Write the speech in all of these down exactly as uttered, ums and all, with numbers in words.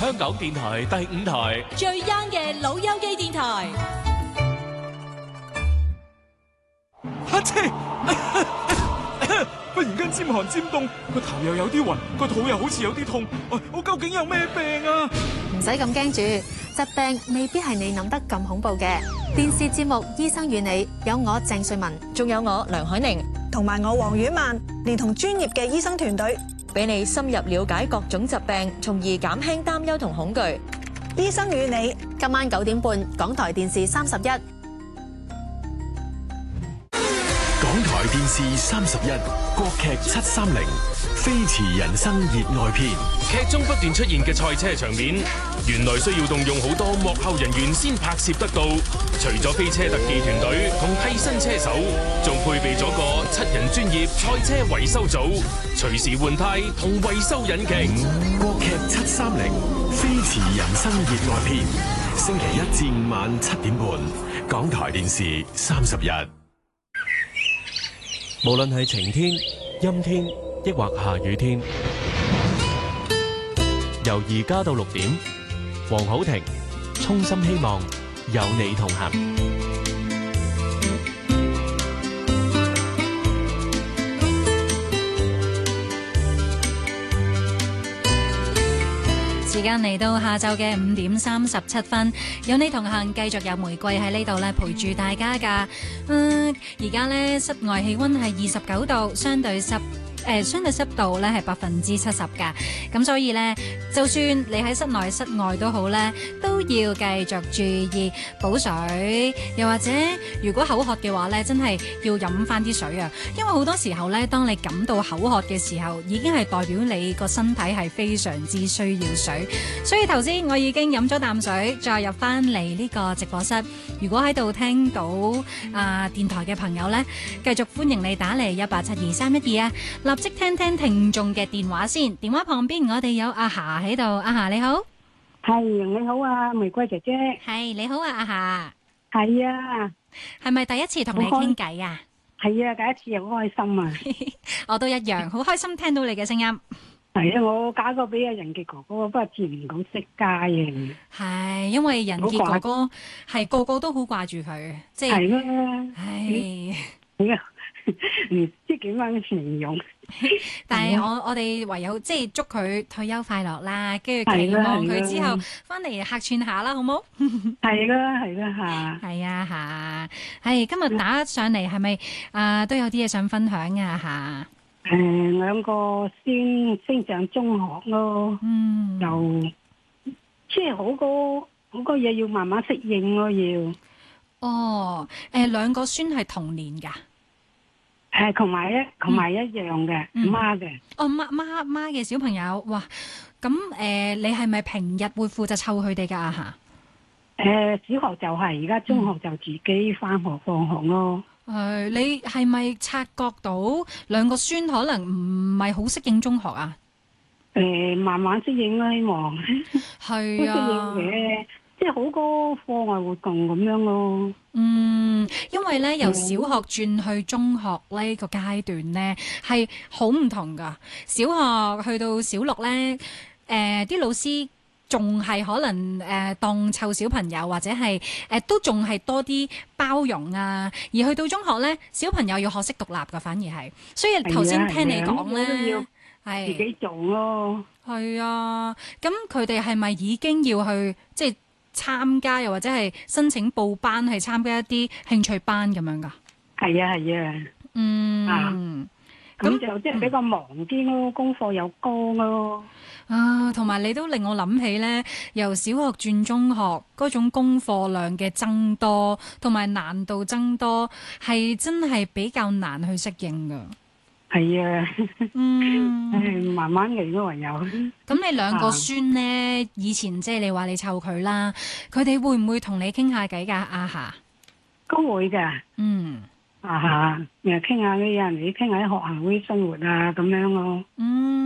香港電台第五台最 young 嘅老友記電台。 哈切！忽然間尖寒尖凍，個頭又有啲暈，個肚又好似有啲痛。我究竟有咩病啊？ 唔使咁驚住，疾病未必係你諗得咁恐怖嘅。電視節目《醫生與你》有我鄭瑞文， 仲有我梁海寧， 同埋我黃婉曼，連同專業嘅醫生團隊， 俾你深入了解各種疾病，從而減輕擔憂同恐懼。 醫生與你， 今晚九點半，港台電視三十一。 港台電視三十一，國劇七三零，飛馳人生熱愛篇。 劇中不斷出現嘅賽車場面，原來需要動用好多幕後人員先拍攝得到。除咗飛車特技團隊同替身車手，仲配備咗個七人專業賽車維修組，隨時換胎同維修引擎。 國劇七三零，飛馳人生熱愛篇。星期一至五晚七點半，港台電視三十一。 無論係晴天、陰天，抑或下雨天，由而家到六點，黃好庭衷心希望有你同行。 時間嚟到下晝嘅五點三十七分，有你同行，繼續有玫瑰喺呢度咧陪住大家噶。嗯，而家咧室外氣溫係二十九度，相對濕。誒相對濕度咧係百分之七十㗎，咁所以咧，就算你喺室內室外都好咧，都要繼續注意補水，又或者如果口渴嘅話咧，真係要飲返啲水啊！因為好多時候咧，當你感到口渴嘅時候，已經係代表你個身體係非常之需要水。所以頭先我已經飲咗啖水，再入返嚟呢個直播室。如果喺度聽到啊、呃、電台嘅朋友咧，繼續歡迎你打嚟一八七二三一二啊！立即聽聽聽眾嘅電話先，電話旁邊我哋有阿霞喺度，阿霞你好， 係你好啊，玫瑰姐姐， 係你好啊，阿霞， 係啊， 係咪第一次同你傾偈啊？ 係啊，第一次好開心啊！ 我都一樣，好開心聽到你嘅聲音。 係啊，我嫁過俾阿仁傑哥哥，不過自然唔講識街嘅。 係因為仁傑哥哥係個個都好掛住佢，即係， 係啦， 唉， 係啊，唔知點樣形容。 但係我我哋唯有即係祝佢退休快樂啦，跟住期望佢之後翻嚟客串下啦，好冇？ 係啦係啦吓， 係啊吓，係今日打上嚟係咪啊都有啲嘢想分享啊吓？ 誒，兩個先升上中學咯， 嗯， 又即係好多好多嘢要慢慢適應咯，要。 哦，誒，兩個孫係同年噶。 係同埋一同埋一樣嘅媽嘅。 哦，媽媽媽嘅小朋友，哇！咁誒、呃，你係咪平日會負責湊佢哋噶啊？吓？ 誒，小學就係、是，而家中學就自己翻學放學咯。 係、呃，你係咪察覺到兩個孫可能唔係好適應中學啊？ 誒、呃，慢慢適應啦，希望。 係啊。 適應嘅。即係好多課外活動咁樣咯。 嗯，因為咧由小學轉去中學呢個階段咧係好唔同噶。小學去到小六咧，誒、呃、啲老師仲係可能誒、呃、當湊小朋友，或者係誒、呃、都仲係多啲包容啊。而去到中學咧，小朋友要學識獨立噶，反而係。所以頭先聽你講咧，係自己做咯。 係啊，咁佢哋係咪已經要去即係參加，又或者係申請報班，係參加一啲興趣班咁樣噶？ 係啊係啊， 嗯， 咁、啊、就即係比較忙啲咯，功課又高咯。 啊，同埋你都令我諗起咧，由小學轉中學嗰種功課量嘅增多，同埋難度增多，係真係比較難去適應噶。 係啊， 嗯， 慢慢嚟咯，唯有。 咁你兩個孫咧，啊、以前即係你話你湊佢啦，佢哋會唔會同你傾下偈噶？阿霞都會噶， 嗯， 啊吓，又傾下啲人哋傾下啲學校啲生活啊，咁樣咯。 嗯，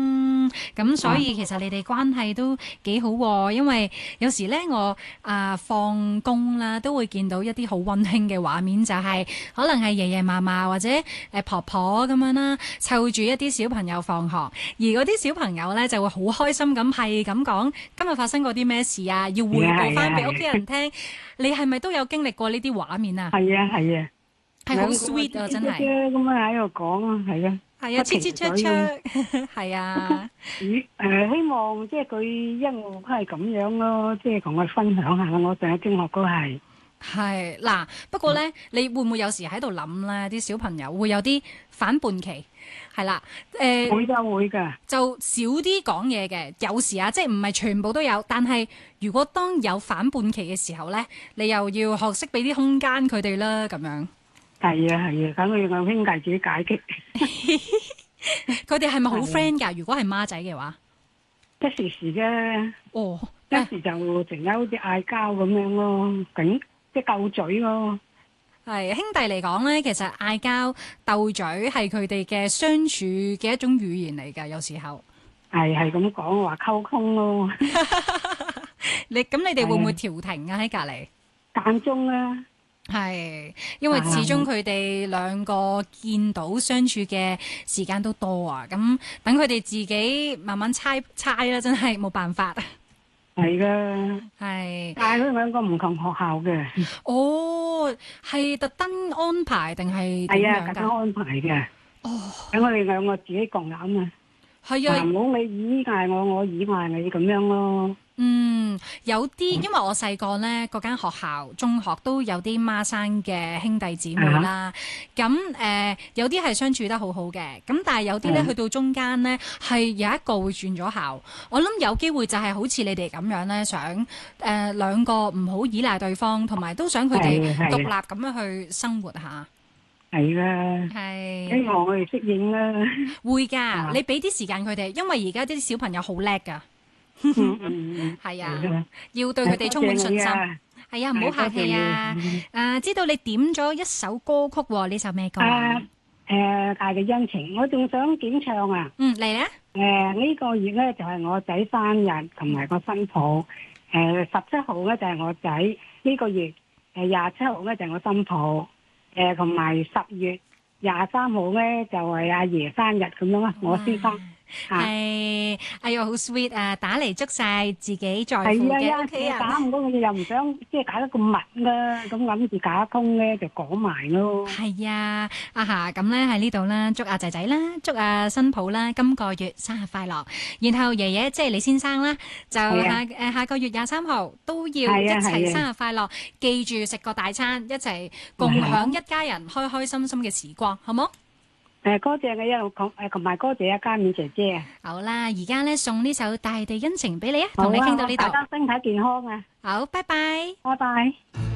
咁所以其實你哋關係都幾好喎，因為有時咧我啊、呃、放工啦都會見到一啲好溫馨嘅畫面，就係、是、可能係爺爺嫲嫲或者誒婆婆咁樣啦，湊住一啲小朋友放學，而嗰啲小朋友咧就會好開心咁係咁講今日發生過啲咩事啊，要匯報翻俾屋企人聽。你係咪都有經歷過呢啲畫面啊？ 係啊係啊， 係好 sweet 啊，真係。 咁樣喺度講啊，係啊。 係啊，切切出出，係啊。 誒、呃，希望即係佢一路都係咁樣咯，即係同我分享下我上一中學都係。 係嗱，不過咧，你會唔會有時喺度諗咧？啲小朋友會有啲反叛期，係啦，誒、呃， 會就會㗎， 就少啲講嘢嘅。有時啊，即係唔係全部都有，但係如果當有反叛期嘅時候咧，你又要學識俾啲空間佢哋啦，咁樣。 係啊係啊，等佢兩兄弟自己解決。 佢哋係咪好 friend 㗎？如果係孖仔嘅話， 一時時啫。 哦， 一時就成日好似嗌交咁樣咯，頂即係鬥嘴咯。 係兄弟嚟講咧，其實嗌交鬥嘴係佢哋嘅相處嘅一種語言嚟㗎，有時候。係係咁講話溝通咯。你咁你哋會唔會調停啊？喺隔離間中啦。係，因為始終佢哋兩個見到相處嘅時間都多啊，咁等佢哋自己慢慢猜猜啦，真係冇辦法。係噶，係。但係佢兩個唔同學校嘅。哦，係特登安排定係點樣㗎？係啊，特登安排嘅。哦，等我哋兩個自己共諗啊。係啊，唔好你依賴我，我依賴你咁樣咯。嗯，有啲因為我細個咧，嗰間學校中學都有啲孖生嘅兄弟姊妹啦。咁誒、呃，有啲係相處得好好嘅，咁但係有啲咧去到中間咧，係有一個會轉咗校。我諗有機會就係好似你哋咁樣咧，想誒、呃、兩個唔好依賴對方，同埋都想佢哋獨立咁樣去生活下。係啦，係希望佢哋適應啦。會㗎，你俾啲時間佢哋，因為而家啲小朋友好叻㗎。嗯嗯，係啊，要對佢哋充滿信心。係啊，唔好客氣啊。誒，知道你點咗一首歌曲喎？呢首咩歌啊？誒，大地恩情，我仲想點唱啊。嗯，嚟咧。誒，呢個月咧就係我仔生日，同埋個新抱。誒，十七號咧就係我仔，呢個月誒廿七號咧就係我新抱。誒，同埋十月廿三號咧就係阿爺生日咁樣啊，我先生。係，哎呀好 sweet 啊！打嚟祝晒自己在乎嘅屋企人。打唔到佢又唔想，即係搞得咁密啦，咁諗住搞得通咧就講埋咯。係啊，啊哈，咁咧喺呢度啦，祝阿仔仔啦，祝阿新抱啦，今個月生日快樂。然後爺爺即係李先生啦，就下誒下個月廿三號都要一齊生日快樂，記住食個大餐，一齊共享一家人開開心心嘅時光，好冇？誒，多謝你一路講，誒，同埋多謝阿嘉敏姐姐啊！好啦，而家咧送呢首《大地恩情》俾你啊，同你傾到呢度，大家身體健康啊！好，拜拜，拜拜。